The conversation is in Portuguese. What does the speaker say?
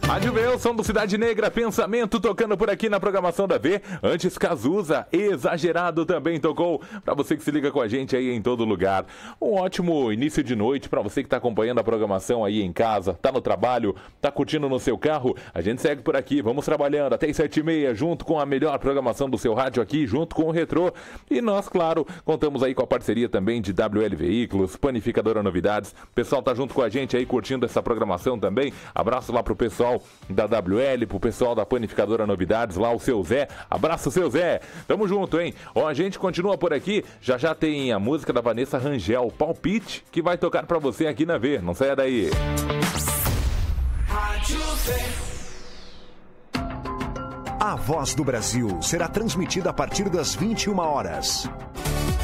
Adilson do Cidade Negra, Pensamento tocando por aqui na programação da V. Antes Cazuza, Exagerado também tocou. Pra você que se liga com a gente aí em todo lugar. Um ótimo início de noite pra você que tá acompanhando a programação aí em casa, tá no trabalho, tá curtindo no seu carro. A gente segue por aqui, vamos trabalhando até as 7h30 junto com a melhor programação do seu rádio aqui, junto com o Retrô. E nós, claro, contamos aí com a parceria também de WL Veículos, Panificadora Novidades. O pessoal tá junto com a gente aí curtindo essa programação também. Abraço lá pro pessoal da WL, pro pessoal da Panificadora Novidades, lá o seu Zé. Abraço, seu Zé. Tamo junto, hein? Ó, a gente continua por aqui. Já já tem a música da Vanessa Rangel, Palpite, que vai tocar pra você aqui na V. Não saia daí. A Voz do Brasil será transmitida a partir das 21 horas.